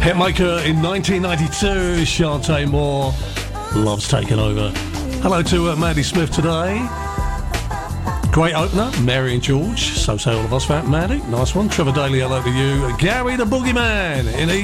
Hitmaker in 1992, Shantae Moore, Love's Taken Over. Hello to Maddie Smith today. Great opener, Mary and George. So say all of us, Maddie. Nice one. Trevor Daly, hello to you. Gary the Boogeyman in